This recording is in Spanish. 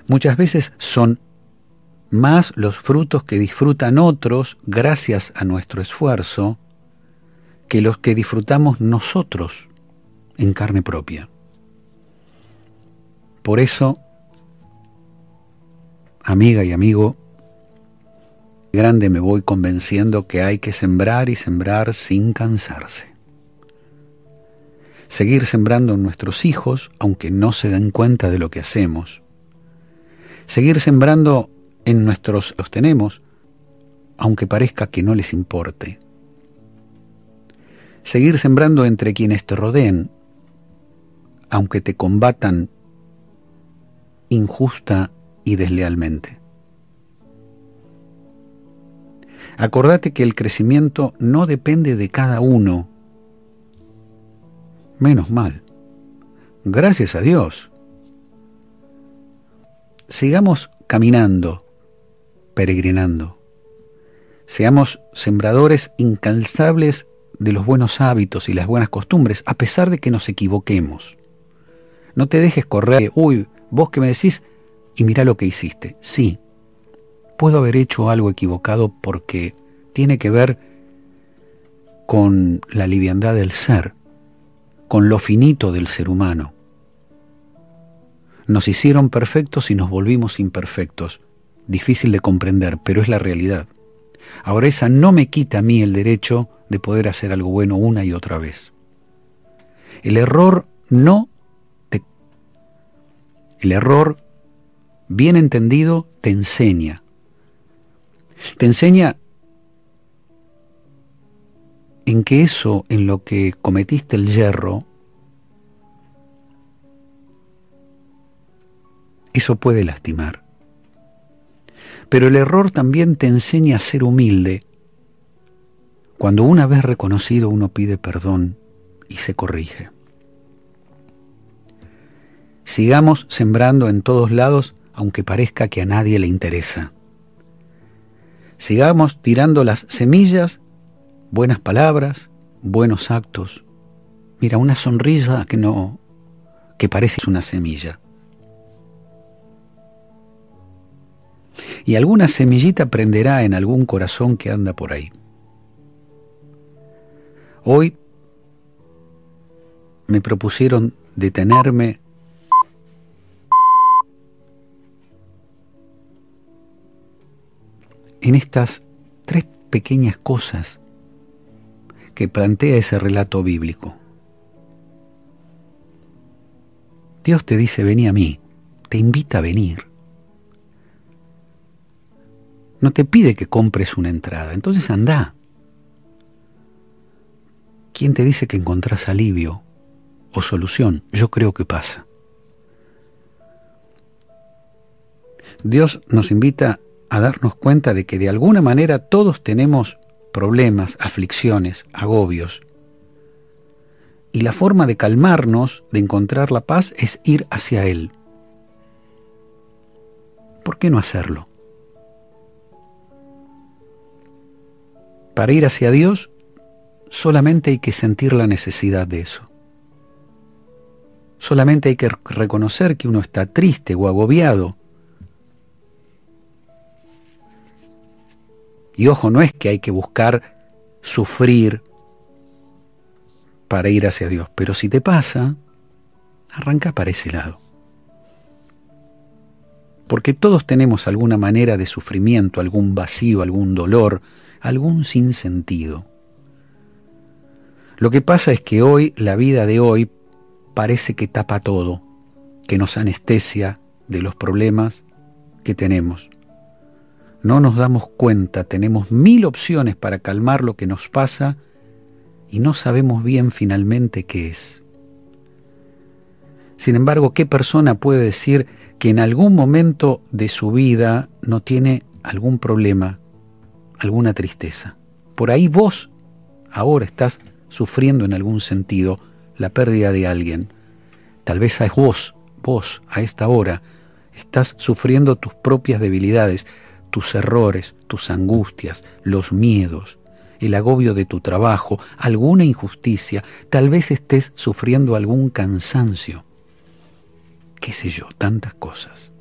Muchas veces son más los frutos que disfrutan otros gracias a nuestro esfuerzo que los que disfrutamos nosotros en carne propia. Por eso, amiga y amigo, grande me voy convenciendo que hay que sembrar y sembrar sin cansarse. Seguir sembrando en nuestros hijos, aunque no se den cuenta de lo que hacemos. Seguir sembrando en nuestros los tenemos, aunque parezca que no les importe. Seguir sembrando entre quienes te rodeen, aunque te combatan injusta y deslealmente. Acordate que el crecimiento no depende de cada uno. Menos mal. Gracias a Dios. Sigamos caminando, peregrinando. Seamos sembradores incansables de los buenos hábitos y las buenas costumbres, a pesar de que nos equivoquemos. No te dejes correr, vos que me decís, y mirá lo que hiciste. Sí, puedo haber hecho algo equivocado porque tiene que ver con la liviandad del ser, con lo finito del ser humano. Nos hicieron perfectos y nos volvimos imperfectos. Difícil de comprender, pero es la realidad. Ahora esa no me quita a mí el derecho de poder hacer algo bueno una y otra vez. El error bien entendido te enseña. Te enseña en que eso en lo que cometiste el yerro, eso puede lastimar. Pero el error también te enseña a ser humilde. Cuando una vez reconocido uno pide perdón y se corrige. Sigamos sembrando en todos lados, aunque parezca que a nadie le interesa. Sigamos tirando las semillas, buenas palabras, buenos actos. Mira, una sonrisa que parece una semilla. Y alguna semillita prenderá en algún corazón que anda por ahí. Hoy me propusieron detenerme en estas 3 pequeñas cosas que plantea ese relato bíblico. Dios te dice, vení a mí, te invita a venir. No te pide que compres una entrada, entonces andá. ¿Quién te dice que encontrás alivio o solución? Yo creo que pasa. Dios nos invita a darnos cuenta de que de alguna manera todos tenemos problemas, aflicciones, agobios. Y la forma de calmarnos, de encontrar la paz, es ir hacia Él. ¿Por qué no hacerlo? Para ir hacia Dios, solamente hay que sentir la necesidad de eso. Solamente hay que reconocer que uno está triste o agobiado. Y ojo, no es que hay que buscar sufrir para ir hacia Dios, pero si te pasa, arranca para ese lado. Porque todos tenemos alguna manera de sufrimiento, algún vacío, algún dolor, algún sinsentido. Lo que pasa es que hoy, la vida de hoy, parece que tapa todo, que nos anestesia de los problemas que tenemos. No nos damos cuenta, tenemos 1000 opciones para calmar lo que nos pasa y no sabemos bien finalmente qué es. Sin embargo, ¿qué persona puede decir que en algún momento de su vida no tiene algún problema, alguna tristeza? Por ahí vos ahora estás sufriendo en algún sentido la pérdida de alguien. Tal vez vos a esta hora estás sufriendo tus propias debilidades, tus errores, tus angustias, los miedos, el agobio de tu trabajo, alguna injusticia. Tal vez estés sufriendo algún cansancio. Qué sé yo, tantas cosas.